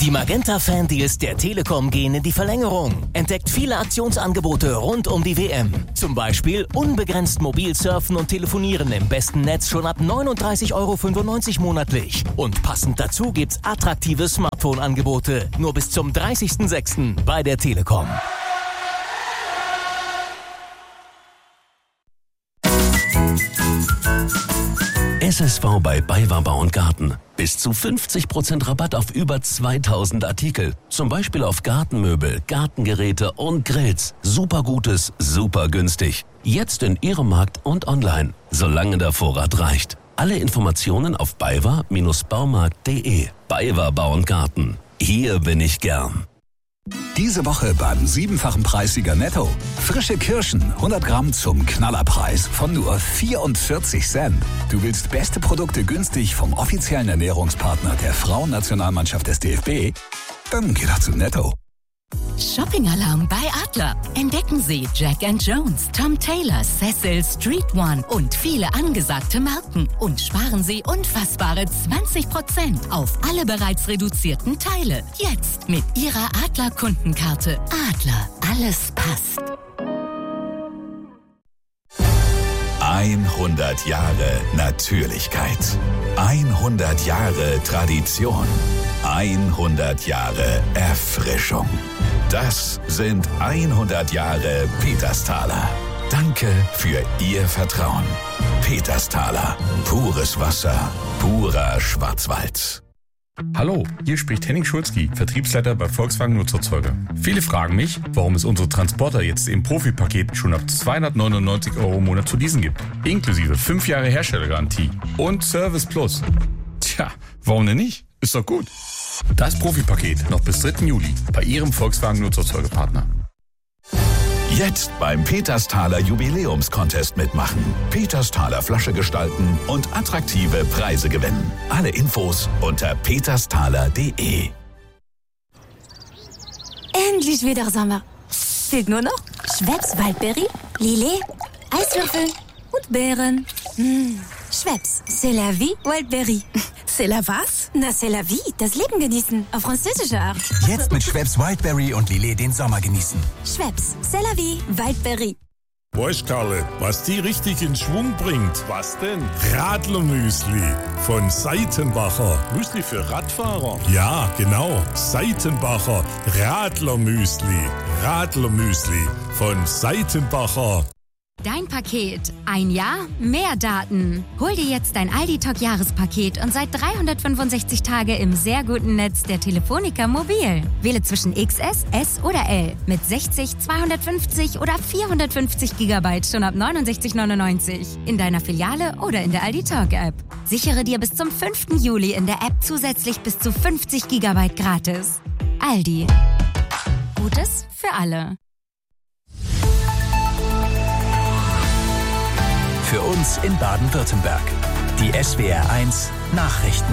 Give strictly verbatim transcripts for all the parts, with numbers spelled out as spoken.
Die Magenta-Fan-Deals der Telekom gehen in die Verlängerung. Entdeckt viele Aktionsangebote rund um die W M. Zum Beispiel unbegrenzt mobil surfen und telefonieren im besten Netz schon ab neununddreißig Euro fünfundneunzig monatlich. Und passend dazu gibt's attraktive Smartphone-Angebote. Nur bis zum dreißigsten sechsten bei der Telekom. S S V bei BayWa Bau und Garten. Bis zu fünfzig Prozent Rabatt auf über zweitausend Artikel. Zum Beispiel auf Gartenmöbel, Gartengeräte und Grills. Super Gutes, super günstig. Jetzt in Ihrem Markt und online, solange der Vorrat reicht. Alle Informationen auf baywa Baumarkt punkt de. BayWa Bau und Garten. Hier bin ich gern. Diese Woche beim siebenfachen Preissieger Netto. Frische Kirschen, hundert Gramm zum Knallerpreis von nur vierundvierzig Cent. Du willst beste Produkte günstig vom offiziellen Ernährungspartner der Frauennationalmannschaft des D F B? Dann geh doch zu Netto. Shopping-Alarm bei Adler. Entdecken Sie Jack and Jones, Tom Taylor, Cecil, Street One und viele angesagte Marken. Und sparen Sie unfassbare zwanzig Prozent auf alle bereits reduzierten Teile. Jetzt mit Ihrer Adler-Kundenkarte. Adler, alles passt. hundert Jahre Natürlichkeit. hundert Jahre Tradition. hundert Jahre Erfrischung. Das sind hundert Jahre Petersthaler. Danke für Ihr Vertrauen. Petersthaler. Pures Wasser. Purer Schwarzwald. Hallo, hier spricht Henning Schulzki, Vertriebsleiter bei Volkswagen Nutzerzeuger. Viele fragen mich, warum es unsere Transporter jetzt im Profipaket schon ab zweihundertneunundneunzig Euro im Monat zu leasen gibt. Inklusive fünf Jahre Herstellergarantie und Service Plus. Tja, warum denn nicht? Ist doch gut. Das Profipaket noch bis dritten Juli bei Ihrem Volkswagen Nutzerzeugerpartner. Jetzt beim Petersthaler Jubiläumscontest mitmachen. Petersthaler Flasche gestalten und attraktive Preise gewinnen. Alle Infos unter petersthaler punkt de. Endlich wieder Sommer. Fehlt nur noch Schweppes Waldbeere, Lillet, Eiswürfel und Beeren. Mmh. Schweppes, c'est la vie, Wildberry. C'est la was? Na, c'est la vie, das Leben genießen, auf französische Art. Jetzt mit Schweppes Wildberry und Lillet den Sommer genießen. Schweppes, c'est la vie, Wildberry. Weißt Karle, was die richtig in Schwung bringt? Was denn? Radlermüsli von Seitenbacher. Müsli für Radfahrer? Ja, genau. Seitenbacher Radlermüsli. Radlermüsli von Seitenbacher. Dein Paket. Ein Jahr, mehr Daten. Hol dir jetzt dein Aldi-Talk-Jahrespaket und sei dreihundertfünfundsechzig Tage im sehr guten Netz der Telefonica Mobil. Wähle zwischen X S, S oder L mit sechzig, zweihundertfünfzig oder vierhundertfünfzig Gigabyte schon ab neunundsechzig neunundneunzig in deiner Filiale oder in der Aldi-Talk-App. Sichere dir bis zum fünften Juli in der App zusätzlich bis zu fünfzig Gigabyte gratis. Aldi. Gutes für alle. Für uns in Baden-Württemberg. Die S W R eins Nachrichten.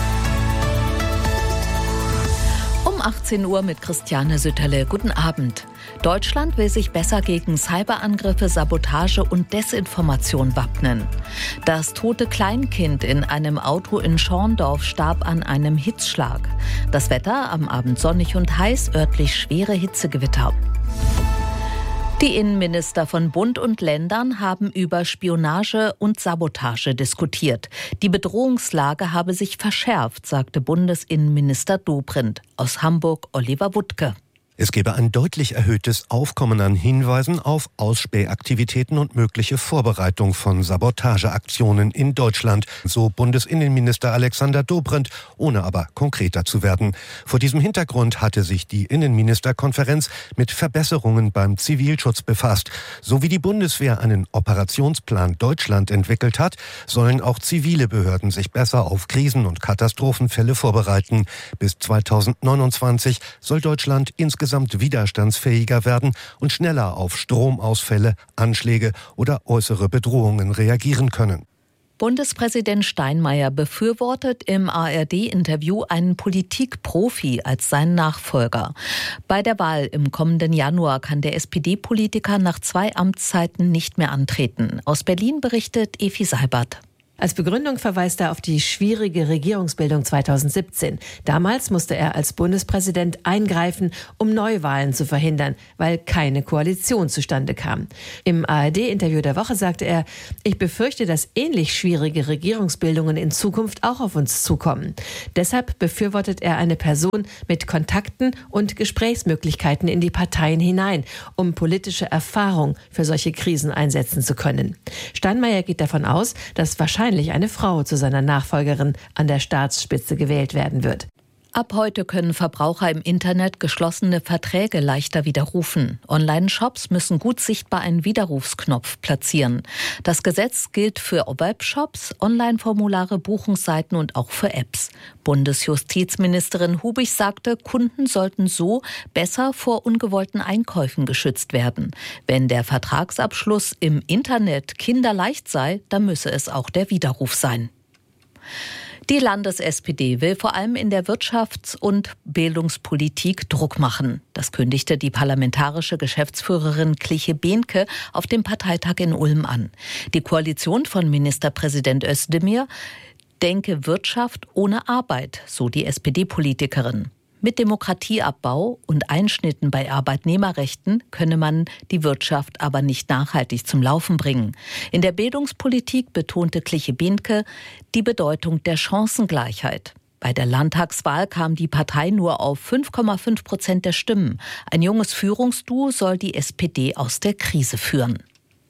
Um achtzehn Uhr mit Christiane Sütterle. Guten Abend. Deutschland will sich besser gegen Cyberangriffe, Sabotage und Desinformation wappnen. Das tote Kleinkind in einem Auto in Schorndorf starb an einem Hitzschlag. Das Wetter am Abend sonnig und heiß, örtlich schwere Hitzegewitter. Die Innenminister von Bund und Ländern haben über Spionage und Sabotage diskutiert. Die Bedrohungslage habe sich verschärft, sagte Bundesinnenminister Dobrindt. Aus Hamburg Oliver Wuttke. Es gebe ein deutlich erhöhtes Aufkommen an Hinweisen auf Ausspähaktivitäten und mögliche Vorbereitung von Sabotageaktionen in Deutschland, so Bundesinnenminister Alexander Dobrindt, ohne aber konkreter zu werden. Vor diesem Hintergrund hatte sich die Innenministerkonferenz mit Verbesserungen beim Zivilschutz befasst. So wie die Bundeswehr einen Operationsplan Deutschland entwickelt hat, sollen auch zivile Behörden sich besser auf Krisen- und Katastrophenfälle vorbereiten. Bis zweitausendneunundzwanzig soll Deutschland insgesamt widerstandsfähiger werden und schneller auf Stromausfälle, Anschläge oder äußere Bedrohungen reagieren können. Bundespräsident Steinmeier befürwortet im A R D-Interview einen Politikprofi als seinen Nachfolger. Bei der Wahl im kommenden Januar kann der S P D-Politiker nach zwei Amtszeiten nicht mehr antreten. Aus Berlin berichtet Evi Seibert. Als Begründung verweist er auf die schwierige Regierungsbildung zweitausendsiebzehn. Damals musste er als Bundespräsident eingreifen, um Neuwahlen zu verhindern, weil keine Koalition zustande kam. Im A R D-Interview der Woche sagte er, ich befürchte, dass ähnlich schwierige Regierungsbildungen in Zukunft auch auf uns zukommen. Deshalb befürwortet er eine Person mit Kontakten und Gesprächsmöglichkeiten in die Parteien hinein, um politische Erfahrung für solche Krisen einsetzen zu können. Steinmeier geht davon aus, dass wahrscheinlich eine Frau zu seiner Nachfolgerin an der Staatsspitze gewählt werden wird. Ab heute können Verbraucher im Internet geschlossene Verträge leichter widerrufen. Online-Shops müssen gut sichtbar einen Widerrufsknopf platzieren. Das Gesetz gilt für Webshops, Online-Formulare, Buchungsseiten und auch für Apps. Bundesjustizministerin Hubich sagte, Kunden sollten so besser vor ungewollten Einkäufen geschützt werden. Wenn der Vertragsabschluss im Internet kinderleicht sei, dann müsse es auch der Widerruf sein. Die Landes-S P D will vor allem in der Wirtschafts- und Bildungspolitik Druck machen. Das kündigte die parlamentarische Geschäftsführerin Kliche Behnke auf dem Parteitag in Ulm an. Die Koalition von Ministerpräsident Özdemir denke Wirtschaft ohne Arbeit, so die S P D-Politikerin. Mit Demokratieabbau und Einschnitten bei Arbeitnehmerrechten könne man die Wirtschaft aber nicht nachhaltig zum Laufen bringen. In der Bildungspolitik betonte Kliche Behnke die Bedeutung der Chancengleichheit. Bei der Landtagswahl kam die Partei nur auf fünf Komma fünf Prozent der Stimmen. Ein junges Führungsduo soll die S P D aus der Krise führen.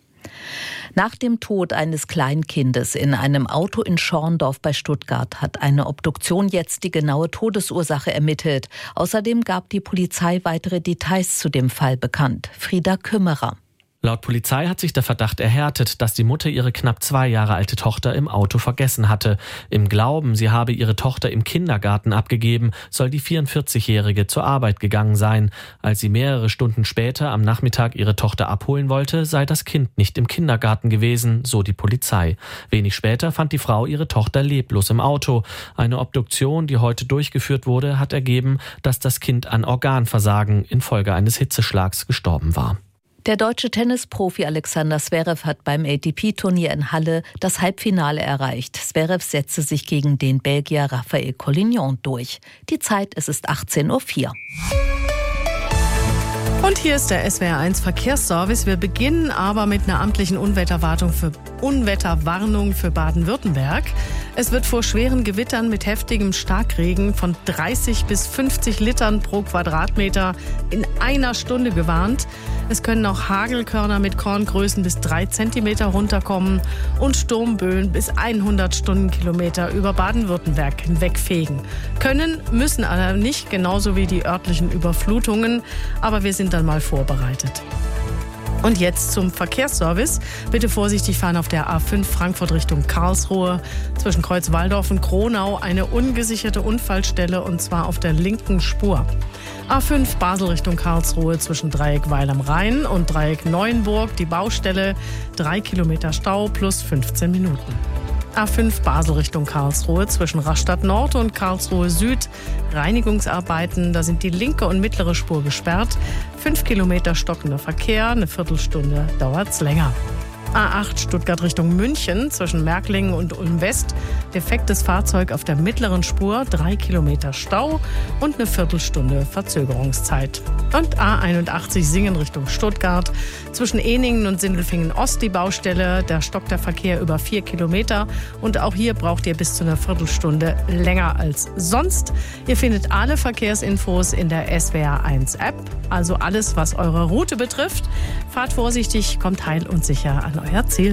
Nach dem Tod eines Kleinkindes in einem Auto in Schorndorf bei Stuttgart hat eine Obduktion jetzt die genaue Todesursache ermittelt. Außerdem gab die Polizei weitere Details zu dem Fall bekannt. Frieda Kümmerer. Laut Polizei hat sich der Verdacht erhärtet, dass die Mutter ihre knapp zwei Jahre alte Tochter im Auto vergessen hatte. Im Glauben, sie habe ihre Tochter im Kindergarten abgegeben, soll die vierundvierzigjährige zur Arbeit gegangen sein. Als sie mehrere Stunden später am Nachmittag ihre Tochter abholen wollte, sei das Kind nicht im Kindergarten gewesen, so die Polizei. Wenig später fand die Frau ihre Tochter leblos im Auto. Eine Obduktion, die heute durchgeführt wurde, hat ergeben, dass das Kind an Organversagen infolge eines Hitzeschlags gestorben war. Der deutsche Tennisprofi Alexander Zverev hat beim A T P-Turnier in Halle das Halbfinale erreicht. Zverev setzte sich gegen den Belgier Raphael Collignon durch. Die Zeit, es ist achtzehn Uhr vier. Und hier ist der S W R eins Verkehrsservice. Wir beginnen aber mit einer amtlichen Unwetterwarnung für Unwetterwarnung für Baden-Württemberg. Es wird vor schweren Gewittern mit heftigem Starkregen von dreißig bis fünfzig Litern pro Quadratmeter in einer Stunde gewarnt. Es können auch Hagelkörner mit Korngrößen bis drei Zentimeter runterkommen und Sturmböen bis hundert Stundenkilometer über Baden-Württemberg hinwegfegen. Können, müssen aber nicht, genauso wie die örtlichen Überflutungen. Aber wir sind dann mal vorbereitet. Und jetzt zum Verkehrsservice. Bitte vorsichtig fahren auf der A fünf Frankfurt Richtung Karlsruhe. Zwischen Kreuzwaldorf und Kronau eine ungesicherte Unfallstelle, und zwar auf der linken Spur. A fünf Basel Richtung Karlsruhe zwischen Dreieck Weil am Rhein und Dreieck Neuenburg. Die Baustelle, drei Kilometer Stau plus fünfzehn Minuten. A fünf Basel Richtung Karlsruhe zwischen Rastatt Nord und Karlsruhe Süd. Reinigungsarbeiten, da sind die linke und mittlere Spur gesperrt. Fünf Kilometer stockender Verkehr, eine Viertelstunde dauert's länger. A acht Stuttgart Richtung München zwischen Märklingen und Ulm West. Defektes Fahrzeug auf der mittleren Spur, drei Kilometer Stau und eine Viertelstunde Verzögerungszeit. Und A einundachtzig Singen Richtung Stuttgart. Zwischen Ehningen und Sindelfingen Ost die Baustelle. Da stockt der Verkehr über vier Kilometer. Und auch hier braucht ihr bis zu einer Viertelstunde länger als sonst. Ihr findet alle Verkehrsinfos in der S W R eins App. Also alles, was eure Route betrifft. Fahrt vorsichtig, kommt heil und sicher an euer Ziel.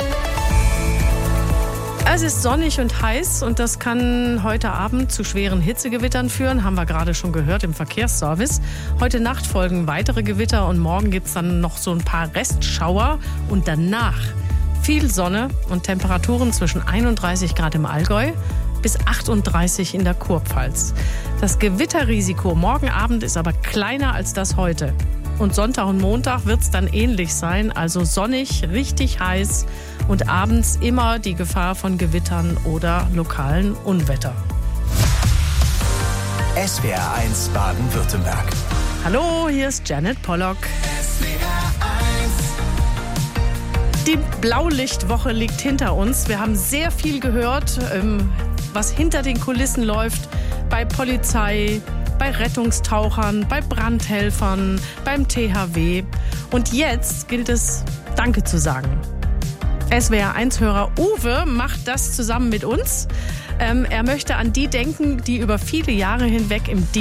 Es ist sonnig und heiß und das kann heute Abend zu schweren Hitzegewittern führen, haben wir gerade schon gehört im Verkehrsservice. Heute Nacht folgen weitere Gewitter und morgen gibt es dann noch so ein paar Restschauer und danach viel Sonne und Temperaturen zwischen einunddreißig Grad im Allgäu bis achtunddreißig in der Kurpfalz. Das Gewitterrisiko morgen Abend ist aber kleiner als das heute. Und Sonntag und Montag wird es dann ähnlich sein, also sonnig, richtig heiß und abends immer die Gefahr von Gewittern oder lokalen Unwetter. S W R eins Baden-Württemberg. Hallo, hier ist Janet Pollock. S W R eins Die Blaulichtwoche liegt hinter uns. Wir haben sehr viel gehört, was hinter den Kulissen läuft, bei Polizei, bei Rettungstauchern, bei Brandhelfern, beim T H W. Und jetzt gilt es, Danke zu sagen. S W R eins Hörer Uwe macht das zusammen mit uns. Ähm, er möchte an die denken, die über viele Jahre hinweg im Dienst